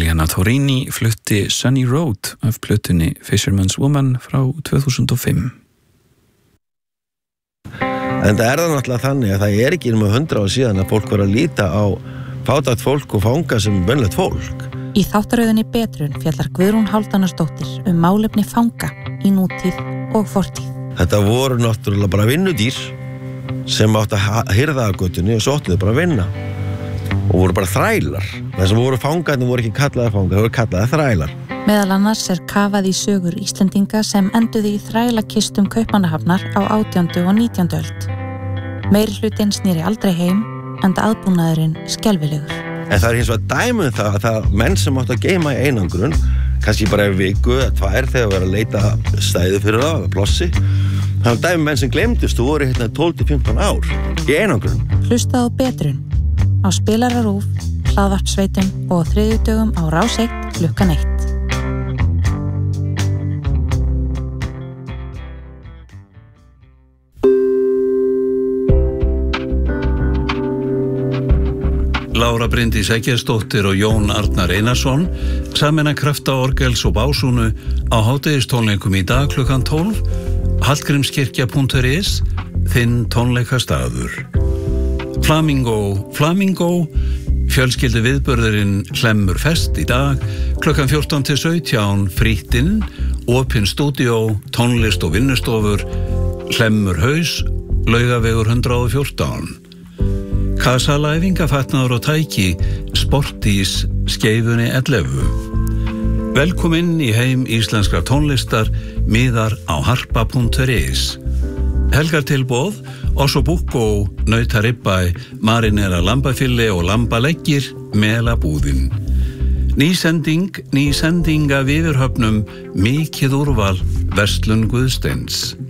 Mariana Torini flutti Sunny Road af plötunni Fisherman's Woman frá 2005. En það er það náttúrulega þannig að það er ekki nema 100 ár síðan að fólk var að líta á fátækt fólk og fanga sem venjulegt fólk. Í þáttaröðinni Betrun fjallar Guðrún Hálfdanardóttir málefni fanga í nútíð og fortíð. Þetta voru náttúrulega bara vinnudýr sem átt að hirða að götunni og svo áttu þau bara að vinna. Og voru bara þrælar. Það sem voru fangarnir voru ekki kallaði fangar, það voru kallaði þrælar. Meðal annars kafað í sögur Íslendinga sem enduðu í þrælakistum Kaupmannahafnar á 18. og 19. öld. Meiri hlutinn snýri aldrei heim, enda aðbúnaðurinn skelfilegur. En það hins vegar dæmi það að það menn sem áttu að geyma í einangrun, kannski bara í viku eða 2 þegar var að leita stæði fyrir það, plossi. Það var dæmi menn sem glemdust og voru 12-15 ár í einangrun. Hlusta á Betrun á Spilararúf, hlaðvarpsveitum og þriðjudögum á Rás 1 klukkan 1. Lára Bryndís Eggertsdóttir og Jón Arnar Einarsson sameina krafta orgels og básúnu á hádegistónleikum í dag klukkan 12, hallgrímskirkja.is, þinn tónleikastaður. Flamingo, fjölskyldu viðburðurinn Hlemmur fest í dag, klukkan 14-17, frýttinn, opin stúdíó, tónlist og vinnustofur, Hlemmur haus, Laugavegur 114. Kasala æfingafatnaður og tæki, Sportís, Skeifunni 11. Velkomin í heim íslenskrar tónlistar, miðar á harpa.is. Helgartilboð, Ossobuco, nautaribba, marinera lambafilli og lambaleggir, melabúðin. Ný sending af yfirhöfnum, mikið úrval, verslun Guðsteins.